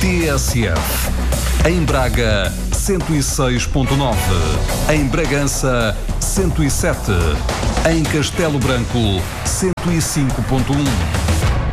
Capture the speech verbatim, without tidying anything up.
T S F. Em Braga, cento e seis ponto nove. Em Bragança, cento e sete. Em Castelo Branco, cento e cinco ponto um.